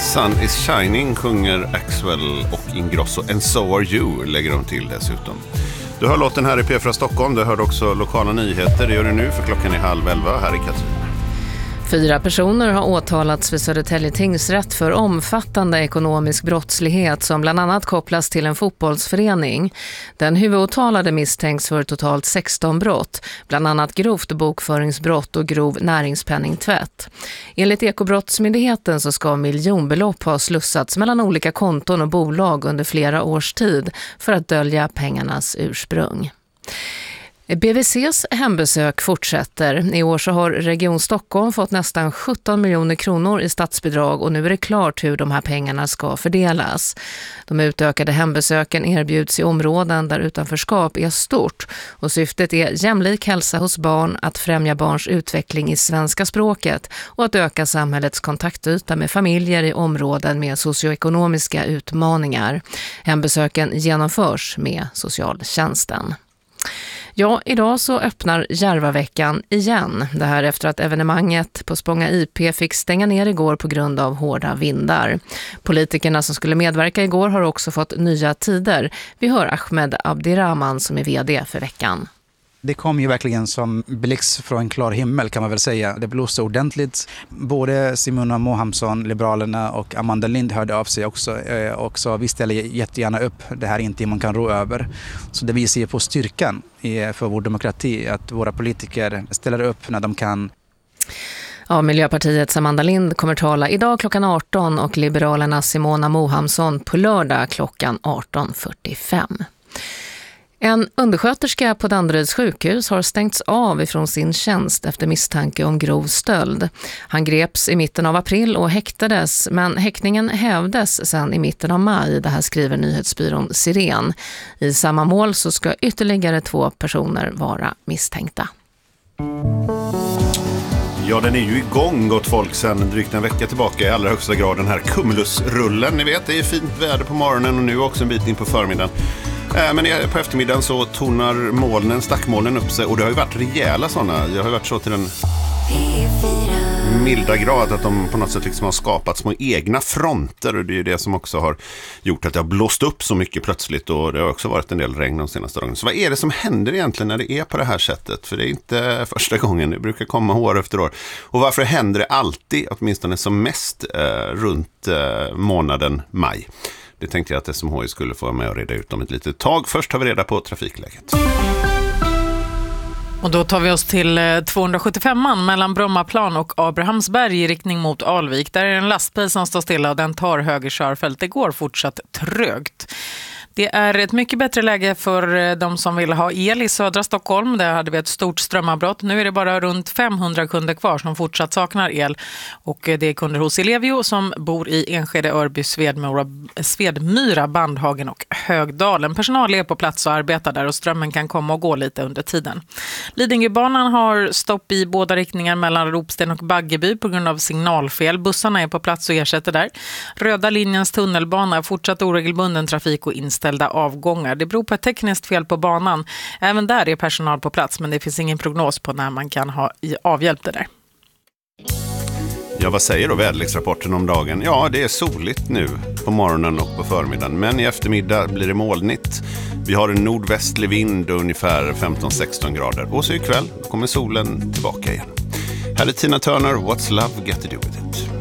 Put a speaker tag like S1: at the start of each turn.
S1: Sun is shining sjunger Axwell och Ingrosso. And so are you lägger de till dessutom. Du hör låten här i P4 Stockholm. Du hörde också lokala nyheter. Det gör du nu för klockan är 10:30 här i Katrin.
S2: 4 personer har åtalats vid Södertälje tingsrätt för omfattande ekonomisk brottslighet som bland annat kopplas till en fotbollsförening. Den huvudåtalade misstänks för totalt 16 brott, bland annat grovt bokföringsbrott och grov näringspenningtvätt. Enligt Ekobrottsmyndigheten så ska miljonbelopp ha slussats mellan olika konton och bolag under flera års tid för att dölja pengarnas ursprung. BVCs hembesök fortsätter. I år så har Region Stockholm fått nästan 17 miljoner kronor i statsbidrag och nu är det klart hur de här pengarna ska fördelas. De utökade hembesöken erbjuds i områden där utanförskap är stort och syftet är jämlik hälsa hos barn, att främja barns utveckling i svenska språket och att öka samhällets kontaktyta med familjer i områden med socioekonomiska utmaningar. Hembesöken genomförs med socialtjänsten. Ja, idag så öppnar Järvaveckan igen. Det här efter att evenemanget på Spånga IP fick stänga ner igår på grund av hårda vindar. Politikerna som skulle medverka igår har också fått nya tider. Vi hör Ahmed Abdirahman som är vd för veckan.
S3: Det kom ju verkligen som blixt från en klar himmel kan man väl säga. Det blåste ordentligt. Både Simona Mohamsson, Liberalerna och Amanda Lind hörde av sig också. Och så vi ställer jättegärna upp. Det här är inte man kan rå över. Så det visar ju på styrkan för vår demokrati. Att våra politiker ställer upp när de kan.
S2: Ja, Miljöpartiets Amanda Lind kommer tala idag klockan 18 och Liberalerna Simona Mohamsson på lördag klockan 18:45. En undersköterska på Danderyds sjukhus har stängts av ifrån sin tjänst efter misstanke om grov stöld. Han greps i mitten av april och häktades, men häktningen hävdes sedan i mitten av maj. Det här skriver nyhetsbyrån Siren. I samma mål så ska ytterligare 2 personer vara misstänkta.
S1: Ja, den är ju igång gott folk sedan drygt en vecka tillbaka i allra högsta grad. Den här Cumulusrullen, ni vet det är fint väder på morgonen och nu också en bit in på förmiddagen. Men på eftermiddagen så tonar stackmolnen upp sig och det har ju varit rejäla sådana. Det har ju varit så till den milda grad att de på något sätt liksom har skapat små egna fronter och det är ju det som också har gjort att det har blåst upp så mycket plötsligt och det har också varit en del regn de senaste dagarna. Så vad är det som händer egentligen när det är på det här sättet? För det är inte första gången, det brukar komma år efter år. Och varför händer det alltid, åtminstone som mest, runt månaden maj? Det tänkte jag att SMHI skulle få med och reda ut om ett litet tag. Först tar vi reda på trafikläget.
S4: Och då tar vi oss till 275an mellan Brommaplan och Abrahamsberg i riktning mot Alvik. Där är en lastbil som står stilla och den tar höger körfält. Det går fortsatt trögt. Det är ett mycket bättre läge för de som vill ha el i södra Stockholm. Där hade vi ett stort strömavbrott. Nu är det bara runt 500 kunder kvar som fortsatt saknar el. Och det är kunder hos Ellevio som bor i Enskede, Örby, Svedmyra, Bandhagen och Högdalen. Personal är på plats och arbetar där och strömmen kan komma och gå lite under tiden. Lidingöbanan har stopp i båda riktningar mellan Ropsten och Baggeby på grund av signalfel. Bussarna är på plats och ersätter där. Röda linjens tunnelbana är fortsatt oregelbunden trafik och inställda avgångar. Det beror på ett tekniskt fel på banan. Även där är personal på plats men det finns ingen prognos på när man kan ha avhjälpt det där.
S1: Ja, vad säger då väderleksrapporten om dagen? Ja, det är soligt nu på morgonen och på förmiddagen. Men i eftermiddag blir det molnigt. Vi har en nordvästlig vind och ungefär 15-16 grader. Och så ikväll kommer solen tillbaka igen. Här är Tina Turner, What's Love Got to Do With It?